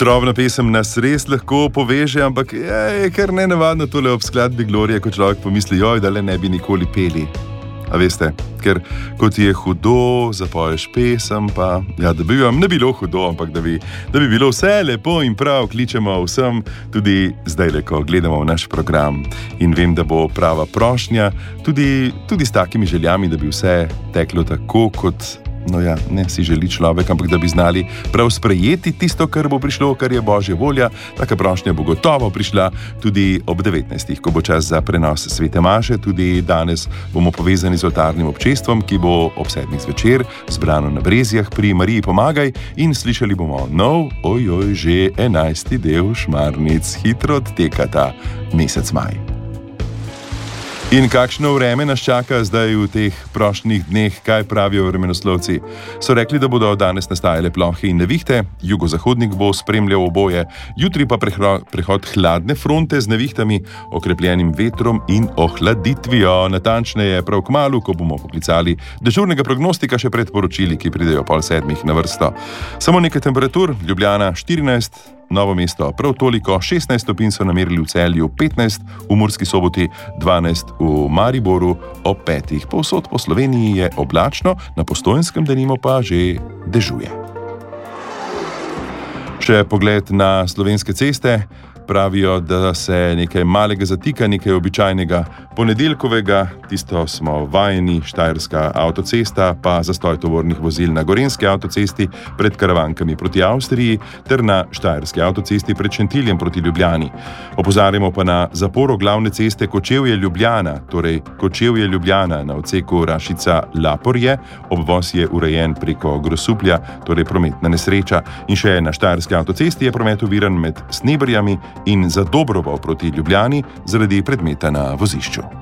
Otrobna pesem nas res lahko poveže, ampak je kar nenavadno tole ob skladbi Glorije, ko človek pomisli, joj, da le ne bi nikoli peli. A veste, ker ko ti je hudo, zapoješ pesem, pa ja, da bi vam ne bilo hudo, ampak da bi bilo vse lepo in prav, kličemo vsem, tudi zdaj, ko gledamo v naš program. In vem, da bo prava prošnja, tudi s takimi željami, da bi vse teklo tako, kot ne si želi človek, ampak da bi znali prav sprejeti tisto, kar bo prišlo, kar je Božja volja. Taka prošnja bo gotovo prišla tudi ob 19. ko bo čas za prenos Svete maše. Tudi danes bomo povezani z oltarnim občestvom, ki bo ob 7. zvečer zbrano na Brezjah pri Mariji Pomagaj in slišali bomo nov, že 11. del Šmarnic. Hitro odteka ta mesec maj. In kakšno vreme nas čaka zdaj v teh prošnjih dneh, kaj pravijo vremenoslovci? So rekli, da bodo danes nastajale plohe in nevihte, jugozahodnik bo spremljal oboje, jutri pa prehod hladne fronte z nevihtami, okrepljenim vetrom in ohladitvijo. Natančneje prav kmalu, ko bomo poklicali dežurnega prognostika še pred poročili, ki pridejo 6:30 na vrsto. Samo nekaj temperatur, Ljubljana 14, Novo mesto prav toliko, 16 stopinj so namerili v Celju, 15 v Murski Soboti, 12 v Mariboru, ob 5. Povsod po Sloveniji je oblačno, na Postojnskem denimo pa že dežuje. Še pogled na slovenske ceste. Pravijo, da se nekaj malega zatika, nekaj običajnega ponedeljkovega, tisto smo vajeni, Štajerska avtocesta, pa zastoj tovornih vozil na Gorenjski avtocesti pred Karavankami proti Avstriji ter na Štajerski avtocesti pred Šentiljem proti Ljubljani. Opozarjamo pa na zaporo glavne ceste Kočevje-Ljubljana, torej Kočevje-Ljubljana na odseku Rašica-Laporje. Obvoz je urejen preko Grosuplja, torej prometna nesreča. In še na Štajerski avtocesti je promet oviran med Sneberjami in za Dobrovo proti Ljubljani zaradi predmeta na vozišču.